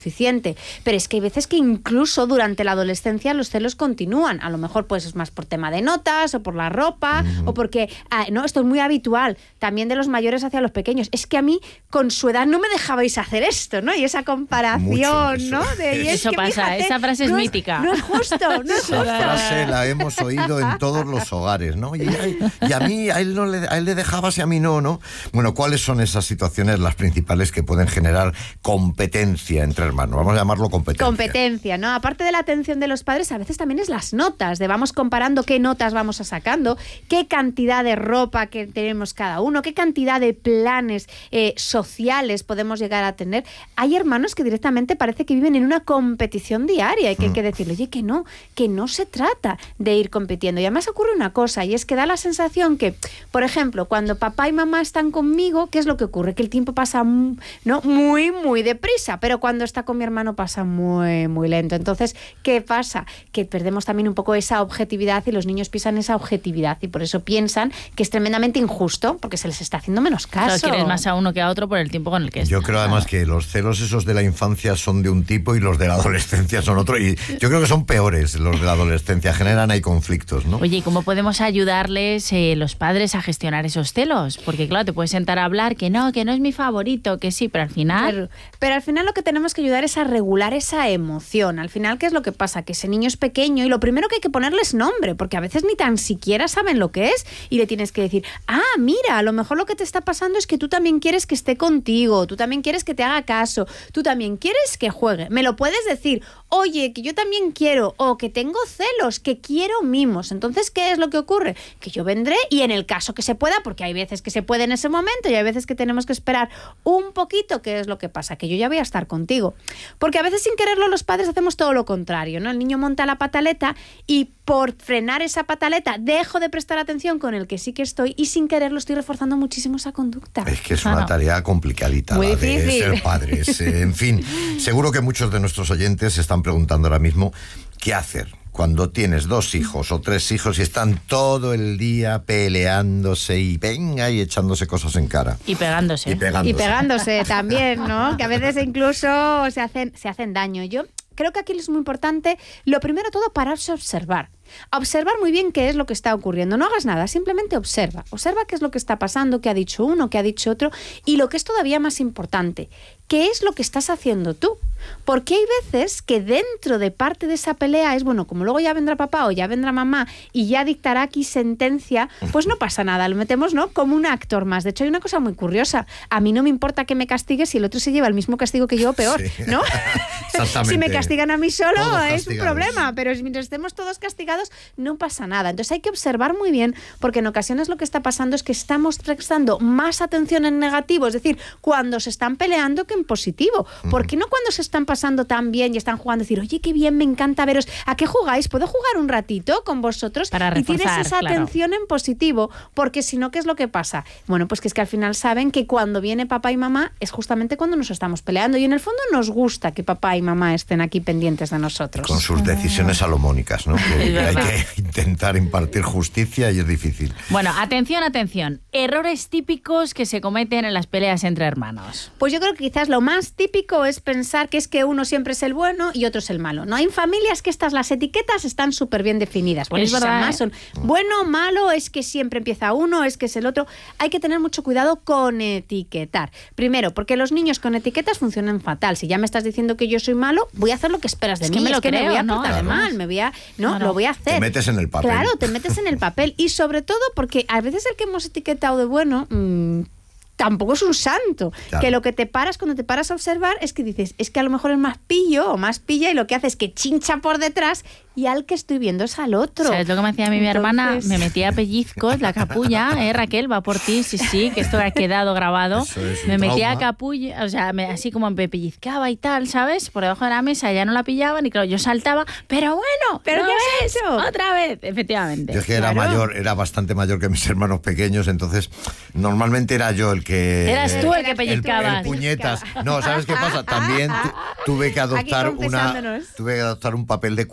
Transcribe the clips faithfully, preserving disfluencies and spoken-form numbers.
suficiente, pero es que hay veces que incluso durante la adolescencia los celos continúan, a lo mejor pues es más por tema de notas o por la ropa uh-huh. o porque, ah, no, esto es muy habitual también de los mayores hacia los pequeños, es que a mí con su edad no me dejabais hacer esto, ¿no? Y esa comparación, Mucho, ¿no? De, y es eso que, pasa, fíjate, esa frase es no mítica. No es justo, no es justo. Esa frase la hemos oído en todos los hogares, ¿no? Y, y a mí, a él, no le, a él le dejabas y a mí no, ¿no? Bueno, ¿cuáles son esas situaciones las principales que pueden generar competencia entre hermanos? Vamos a llamarlo competencia. Competencia, ¿no? Aparte de la atención de los padres, a veces también es las notas, de vamos comparando qué notas vamos a sacando, qué cantidad de ropa que tenemos cada uno, qué cantidad de planes eh, sociales podemos llegar a tener. Hay hermanos que directamente parece que viven en una competición diaria y que mm. hay que decirle, oye, que no, que no se trata de ir compitiendo. Y además ocurre una cosa, y es que da la sensación que, por ejemplo, cuando papá y mamá están conmigo, ¿qué es lo que ocurre? Que el tiempo pasa ¿no? muy, muy deprisa, pero cuando está con mi hermano pasa muy, muy lento. Entonces, ¿qué pasa? Que perdemos también un poco esa objetividad y los niños piensan esa objetividad y por eso piensan que es tremendamente injusto porque se les está haciendo menos caso. Claro, quieres más a uno que a otro por el tiempo con el que están. Yo creo además que los celos esos de la infancia son de un tipo y los de la adolescencia son otro, y yo creo que son peores los de la adolescencia, generan ahí conflictos, ¿no? Oye, ¿y cómo podemos ayudarles eh, los padres a gestionar esos celos? Porque claro, te puedes sentar a hablar que no, que no es mi favorito, que sí, pero al final... Pero, pero al final lo que tenemos que ayudar es a regular esa emoción. Al final, ¿qué es lo que pasa? Que ese niño es pequeño y lo primero que hay que ponerles nombre, porque a veces ni tan siquiera saben lo que es y le tienes que decir, ah, mira, a lo mejor lo que te está pasando es que tú también quieres que esté contigo, tú también quieres que te haga caso, tú también quieres que juegue. Me lo puedes decir, oye, que yo también quiero, o que tengo celos, que quiero mimos. Entonces, ¿qué es lo que ocurre? Que yo vendré y en el caso que se pueda, porque hay veces que se puede en ese momento y hay veces que tenemos que esperar un poquito, ¿qué es lo que pasa? Que yo ya voy a estar contigo. Porque a veces sin quererlo los padres hacemos todo lo contrario, ¿no? El niño monta la pataleta y por frenar esa pataleta dejo de prestar atención con el que sí que estoy y sin quererlo estoy reforzando muchísimo esa conducta. Es que es una tarea complicadita Muy la difícil. de ser padres. Eh, en fin, seguro que muchos de nuestros oyentes se están preguntando ahora mismo ¿qué hacer cuando tienes dos hijos o tres hijos y están todo el día peleándose y venga y echándose cosas en cara? Y pegándose. Y pegándose, y pegándose también, ¿no? Que a veces incluso se hacen, se hacen daño. Yo creo que aquí es muy importante, lo primero de todo, pararse a observar. Observar muy bien qué es lo que está ocurriendo. No hagas nada, simplemente observa. Observa qué es lo que está pasando, qué ha dicho uno, qué ha dicho otro. Y lo que es todavía más importante, ¿qué es lo que estás haciendo tú? Porque hay veces que dentro de parte de esa pelea es, bueno, como luego ya vendrá papá o ya vendrá mamá y ya dictará aquí sentencia, pues no pasa nada, lo metemos, ¿no?, como un actor más. De hecho, hay una cosa muy curiosa. A mí no me importa que me castigues si el otro se lleva el mismo castigo que yo, peor, sí. ¿no? Exactamente. Si me castigan a mí solo Todos es un problema, pero mientras estemos todos castigados no pasa nada. Entonces hay que observar muy bien, porque en ocasiones lo que está pasando es que estamos prestando más atención en negativo, es decir, cuando se están peleando que en positivo. ¿Por qué no cuando se están pasando tan bien y están jugando, decir, oye, qué bien, me encanta veros, ¿a qué jugáis? ¿Puedo jugar un ratito con vosotros? Para reforzar, y tienes esa claro. atención en positivo, porque si no, ¿qué es lo que pasa? Bueno, pues que es que al final saben que cuando viene papá y mamá es justamente cuando nos estamos peleando y en el fondo nos gusta que papá y mamá estén aquí pendientes de nosotros. Con sus decisiones salomónicas, ¿no? Que, que hay que intentar impartir justicia y es difícil. Bueno, atención, atención. Errores típicos que se cometen en las peleas entre hermanos. Pues yo creo que quizás lo más típico es pensar que es que uno siempre es el bueno y otro es el malo. No hay familias que estas, las etiquetas están súper bien definidas. Bueno, es verdad, además son bueno, malo, es que siempre empieza uno, es que es el otro. Hay que tener mucho cuidado con etiquetar. Primero, porque los niños con etiquetas funcionan fatal. Si ya me estás diciendo que yo soy malo, voy a hacer lo que esperas de es mí. Que me lo es que creo, me voy a ¿no? portar Además. mal, me voy a, no, Claro. lo voy a hacer. Te metes en el papel. Claro, te metes en el papel. Y sobre todo porque a veces el que hemos etiquetado de bueno mmm, tampoco es un santo. Claro. Que lo que te paras, cuando te paras a observar, es que dices, es que a lo mejor es más pillo o más pilla y lo que hace es que chincha por detrás y al que estoy viendo es al otro. ¿Sabes lo que me hacía a mí mi Entonces... hermana? Me metía a pellizcos, la capulla, ¿eh, Raquel? Va por ti, sí, sí, que esto ha quedado grabado. Me metía a capulla, o sea, me, así como me pellizcaba y tal, ¿sabes? Por debajo de la mesa ya no la pillaban y claro, yo saltaba, pero bueno, ¿pero ¿no qué ves? es eso? Otra vez, efectivamente. Yo es que era Claro. mayor, era bastante mayor que mis hermanos pequeños, entonces normalmente era yo el que... Eras tú el que el, pellizcabas. el puñetas. No, ¿sabes qué pasa? También tu, tuve que adoptar Aquí una confesándonos. tuve que adoptar un papel de cuidador.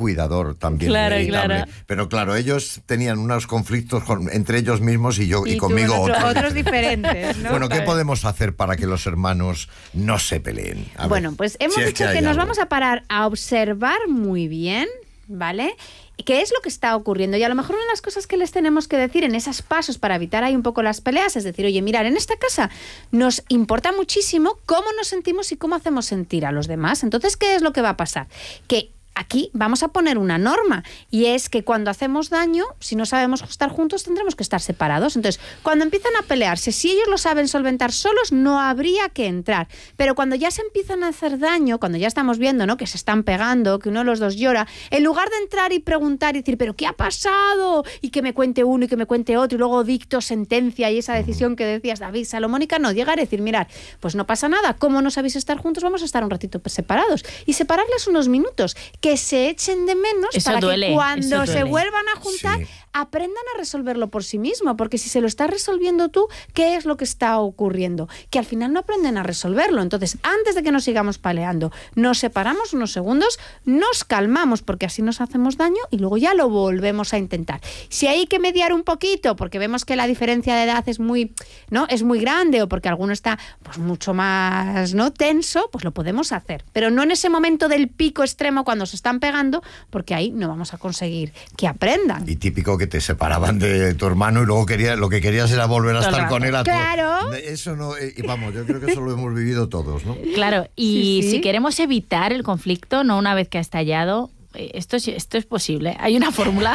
humor también claro, inevitable. claro. Pero claro, ellos tenían unos conflictos con, entre ellos mismos y yo y, y conmigo tú, otros. otros diferentes, ¿no? Bueno, ¿qué Vale. podemos hacer para que los hermanos no se peleen? A ver, Bueno, pues hemos si es dicho que que, hay nos algo. vamos a parar a observar muy bien, ¿vale? ¿Qué es lo que está ocurriendo? Y a lo mejor una de las cosas que les tenemos que decir en esos pasos para evitar ahí un poco las peleas es decir, oye, mirar, en esta casa nos importa muchísimo cómo nos sentimos y cómo hacemos sentir a los demás. Entonces, ¿qué es lo que va a pasar? Que aquí vamos a poner una norma y es que cuando hacemos daño, si no sabemos estar juntos, tendremos que estar separados. Entonces, cuando empiezan a pelearse, si ellos lo saben solventar solos, no habría que entrar. Pero cuando ya se empiezan a hacer daño, cuando ya estamos viendo, ¿no?, que se están pegando, que uno de los dos llora, en lugar de entrar y preguntar y decir, ¿pero qué ha pasado? Y que me cuente uno y que me cuente otro y luego dicto sentencia y esa decisión que decías, David Salomónica, no, llegar a decir, mirad, pues no pasa nada, ¿cómo no sabéis estar juntos? Vamos a estar un ratito separados y separarles unos minutos, que se echen de menos eso para duele, que cuando se duele. vuelvan a juntar Sí. aprendan a resolverlo por sí mismo, porque si se lo estás resolviendo tú, ¿qué es lo que está ocurriendo? Que al final no aprenden a resolverlo. Entonces, antes de que nos sigamos peleando, nos separamos unos segundos, nos calmamos, porque así nos hacemos daño y luego ya lo volvemos a intentar. Si hay que mediar un poquito, porque vemos que la diferencia de edad es muy, ¿no?, es muy grande o porque alguno está pues mucho más, ¿no?, tenso, pues lo podemos hacer. Pero no en ese momento del pico extremo cuando se están pegando, porque ahí no vamos a conseguir que aprendan. Y típico que te separaban de tu hermano y luego quería, lo que querías era volver a Todo el estar rato. con él a todo. Claro. Eso no, eh, y vamos, yo creo que eso lo hemos vivido todos, ¿no? Claro, y Sí, sí. si queremos evitar el conflicto, no una vez que ha estallado, eh, esto, es- esto es posible. Hay una fórmula.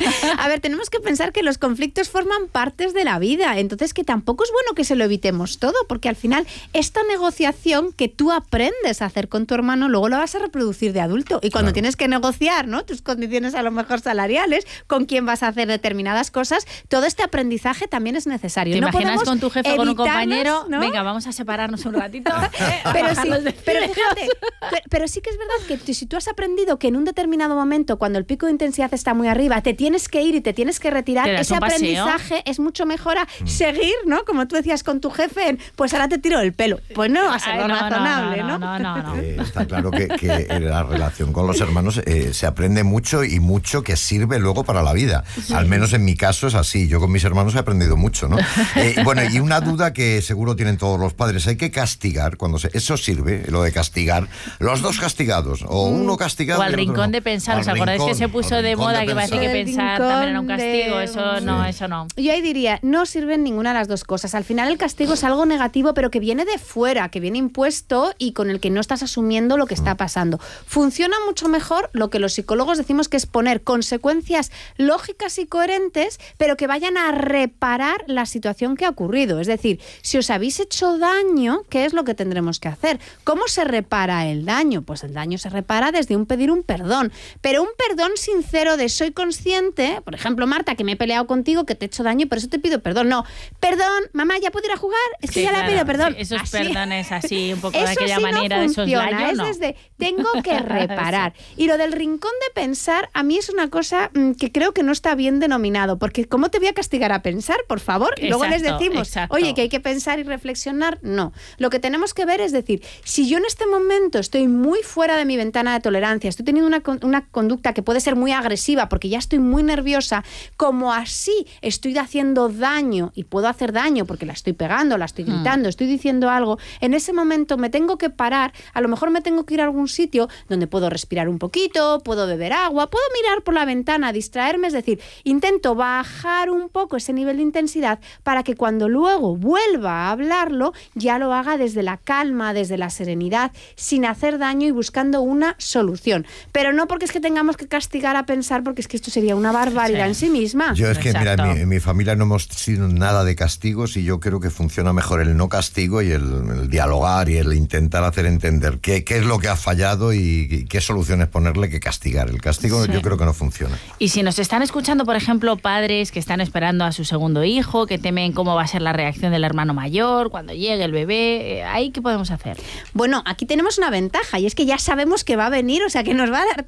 A ver, tenemos que pensar que los conflictos forman partes de la vida, entonces que tampoco es bueno que se lo evitemos todo, porque al final esta negociación que tú aprendes a hacer con tu hermano, luego lo vas a reproducir de adulto. Y cuando Claro. tienes que negociar, ¿no?, tus condiciones a lo mejor salariales, con quién vas a hacer determinadas cosas, todo este aprendizaje también es necesario. ¿Te No imaginas podemos con tu jefe o con un evitarnos, compañero? ¿no? Venga, vamos a separarnos un ratito. Pero sí, Bajar los pero decibelios. fíjate, pero, pero sí que es verdad que tú- si tú has aprendido que en un determinado momento, cuando el pico de intensidad está muy arriba, te tienes que ir y te tienes que retirar, Te das ese un paseo. aprendizaje es mucho mejor a seguir, ¿no? Como tú decías con tu jefe, en, pues ahora te tiro el pelo. Pues no va a ser Ay, lo no, no, razonable, no, ¿no? no, no, no. Eh, está claro que, que en la relación con los hermanos eh, se aprende mucho y mucho que sirve luego para la vida. Al menos en mi caso es así. Yo con mis hermanos he aprendido mucho, ¿no? Eh, bueno, y una duda que seguro tienen todos los padres. ¿Hay que castigar cuando se... Eso sirve, lo de castigar. Los dos castigados, o uno castigado O al y el otro rincón no. de pensar. O ¿Os al acordáis que rincón, se puso al de rincón moda de que parece pensar. que El pensar rincón también era un de- castigo? Eso no, Sí. eso no. Yo ahí diría, no sirven ninguna de las dos cosas. Al final el castigo es algo negativo, pero que viene de fuera, que viene impuesto y con el que no estás asumiendo lo que está pasando. Funciona mucho mejor lo que los psicólogos decimos que es poner consecuencias lógicas y coherentes, pero que vayan a reparar la situación que ha ocurrido. Es decir, si os habéis hecho daño, ¿qué es lo que tendremos que hacer? ¿Cómo se repara el daño? Pues el daño se repara desde un pedir un perdón, pero un perdón sincero de soy consciente, por ejemplo, Marta, que me he peleado contigo, que te he hecho daño y por eso te pido perdón. No, perdón, mamá, ¿ya puedo ir a jugar? Es que Sí, ya le claro, pido perdón. sí, esos Así- perdones así, un poco de eso aquella sí manera, no de esos funciona, layos, es no. desde tengo que reparar. Y lo del rincón de pensar, a mí es una cosa mm, que creo que no está bien denominado, porque ¿cómo te voy a castigar a pensar, por favor? Y luego les Exacto, decimos, exacto. oye, que hay que pensar y reflexionar. No. Lo que tenemos que ver es decir, si yo en este momento estoy muy fuera de mi ventana de tolerancia, estoy teniendo una, con- una conducta que puede ser muy agresiva porque ya estoy muy nerviosa, como así estoy haciendo daño y puedo hacer daño porque la estoy pegando, la estoy gritando, estoy diciendo algo, en ese momento me tengo que parar, a lo mejor me tengo que ir a algún sitio donde puedo respirar un poquito, puedo beber agua, puedo mirar por la ventana, distraerme, es decir, intento bajar un poco ese nivel de intensidad para que cuando luego vuelva a hablarlo ya lo haga desde la calma, desde la serenidad, sin hacer daño y buscando una solución. Pero no porque es que tengamos que castigar a pensar, porque es que esto sería una barbaridad Sí. en sí misma. Yo es que, mira, en Exacto. mi, en mi familia no hemos sido nada de castigos y yo creo que funciona mejor el no castigo y el, el dialogar y el intentar hacer entender qué, qué es lo que ha fallado y, y qué soluciones ponerle que castigar. El castigo Sí. yo creo que no funciona. Y si nos están escuchando, por ejemplo, padres que están esperando a su segundo hijo, que temen cómo va a ser la reacción del hermano mayor cuando llegue el bebé, eh, ¿ahí qué podemos hacer? Bueno, aquí tenemos una ventaja y es que ya sabemos que va a venir, o sea que nos va a dar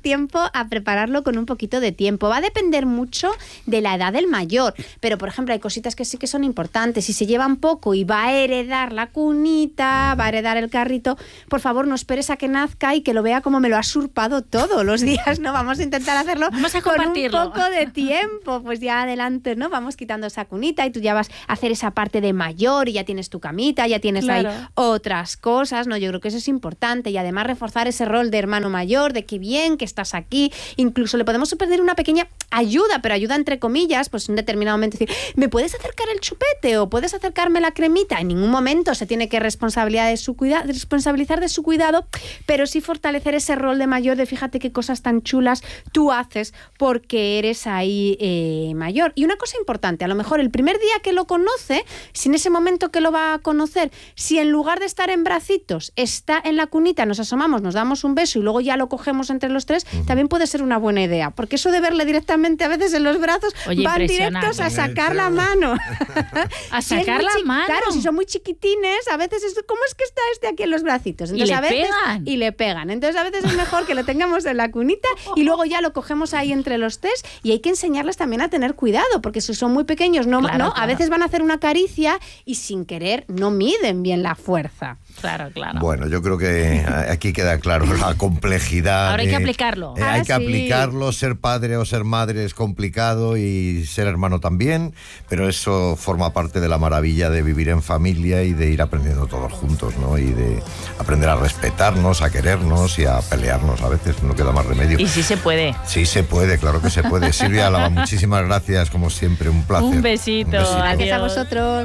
tiempo a prepararlo con un poquito de tiempo. Va a depender mucho de la edad del mayor, pero por ejemplo hay cositas que sí que son importantes. Si se llevan poco y va a heredar la cunita, va a heredar el carrito, por favor no esperes a que nazca y que lo vea como me lo ha usurpado todos los días, ¿no? Vamos a intentar hacerlo Vamos a con un compartirlo. poco de tiempo, pues ya adelante, ¿no? Vamos quitando esa cunita y tú ya vas a hacer esa parte de mayor y ya tienes tu camita, ya tienes Claro. ahí otras cosas, ¿no? Yo creo que eso es importante y además reforzar ese rol de hermano mayor, de que bien, que estás aquí, incluso le podemos pedir una pequeña ayuda, pero ayuda entre comillas, pues en un determinado momento decir, ¿me puedes acercar el chupete o puedes acercarme la cremita? En ningún momento se tiene que responsabilidad de su cuida- responsabilizar de su cuidado, pero sí fortalecer ese rol de mayor, de fíjate qué cosas tan chulas tú haces porque eres ahí eh, mayor. Y una cosa importante, a lo mejor el primer día que lo conoce, si en ese momento que lo va a conocer, si en lugar de estar en bracitos, está en la cunita, nos asomamos, nos damos un beso y luego ya lo cogemos entre los tres, uh-huh. también puede ser una buena idea, porque eso de verle directamente a veces en los brazos, Oye, van directos a sacar la mano. A si sacar la chi- mano. Claro, si son muy chiquitines, a veces es, ¿cómo es que está este aquí en los bracitos? Entonces, y le a veces, pegan. Y le pegan. Entonces a veces es mejor que lo tengamos en la cunita y luego ya lo cogemos ahí entre los tres y hay que enseñarles también a tener cuidado, porque si son muy pequeños, no, Claro, no claro. a veces van a hacer una caricia y sin querer no miden bien la fuerza. Claro, claro. Bueno, yo creo que aquí queda claro la complejidad. Ahora hay que de- aplicarlo. eh, Ahora hay que sí. aplicarlo, ser padre o ser madre es complicado y ser hermano también, pero eso forma parte de la maravilla de vivir en familia y de ir aprendiendo todos juntos, ¿no? Y de aprender a respetarnos, a querernos y a pelearnos a veces, no queda más remedio. Y sí se puede. Sí se puede, claro que se puede. Silvia Álava, muchísimas gracias, como siempre, un placer. Un besito. Un besito. Gracias a Adiós. vosotros.